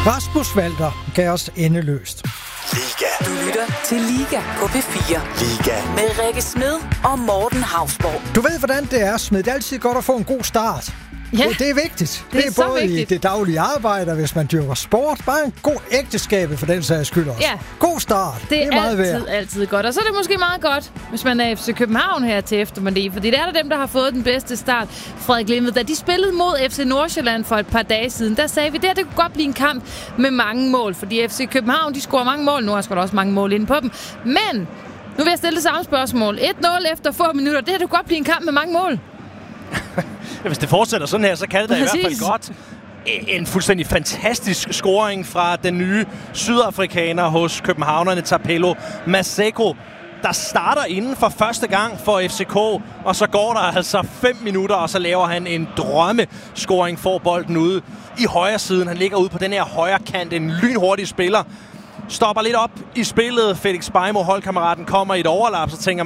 Rasmus Walter gav os endeløst. Liga. Du lytter til Liga på P4. Liga. Med Rikke Smed og Morten Hausborg. Du ved, hvordan det er, Smed. Det er altid godt at få en god start. Ja. Det er vigtigt. Det er så både vigtigt. i det daglige arbejde, hvis man dyrker sport. Bare en god ægteskab for den sags skyld også. Ja. God start. Det er meget værd. altid godt. Og så er det måske meget godt, hvis man er FC København her til eftermiddag. Fordi det er der dem, der har fået den bedste start. Frederik Limved, da de spillede mod FC Nordsjælland for et par dage siden, der sagde vi, at det kunne godt blive en kamp med mange mål. Fordi FC København, de scorer mange mål. Nu har der også mange mål inde på dem. Men nu vil jeg stille det samme spørgsmål. 1-0 efter få minutter. Det her kunne godt blive en kamp med mange mål. Hvis det fortsætter sådan her, så kan det da i Præcis. hvert fald godt. En fuldstændig fantastisk scoring fra den nye sydafrikaner hos københavnerne, Tapelo Maseko, der starter inden for første gang for FCK, og så går der altså 5 minutter, og så laver han en drømmescoring, får bolden ude i højre siden. Han ligger ude på den her højre kant, en lynhurtig spiller. Stopper lidt op i spillet. Felix Beimo, holdkammeraten, kommer i et overlap, så tænker